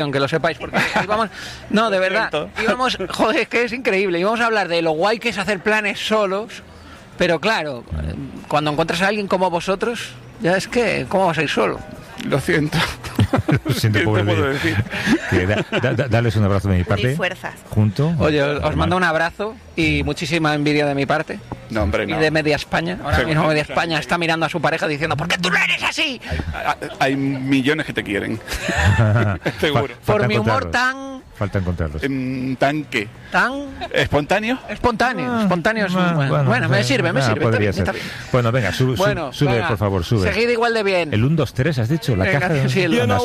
aunque lo sepáis, porque íbamos, no, de verdad, íbamos, joder, es que es increíble, íbamos a hablar de lo guay que es hacer planes solos, pero claro, cuando encuentras a alguien como vosotros, ya es que, ¿cómo vas a ir solo? Lo siento. Lo siento, ¿Qué pobre te puedo de- decir? que dales un abrazo de mi parte. Y fuerzas. Junto. Oye, os mando un abrazo y muchísima envidia de mi parte. No, hombre, Y no. de Media España. Ahora Sí. mismo Media España está mirando a su pareja diciendo, ¿por qué tú no eres así? Hay millones que te quieren. Seguro. Por mi humor encontrarlos. Falta encontrarlos. ¿Tanque? tan ¿Espontáneo? espontáneo es bueno, me sirve, podría está ser. bien. Bueno, venga, sube, Bueno, sube, venga, por favor, sube. seguid igual de bien. El 1, 2, 3, has dicho, la Venga, caja de sí, el Ana